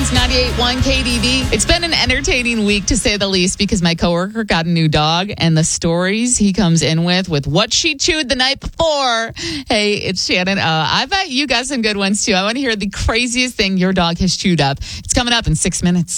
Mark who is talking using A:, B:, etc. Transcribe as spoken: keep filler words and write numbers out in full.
A: Kings ninety-eight point one K D V. It's been an entertaining week, to say the least, because my coworker got a new dog, and the stories he comes in with, with what she chewed the night before. Hey, it's Shannon. Uh, I bet you got some good ones, too. I want to hear the craziest thing your dog has chewed up. It's coming up in six minutes.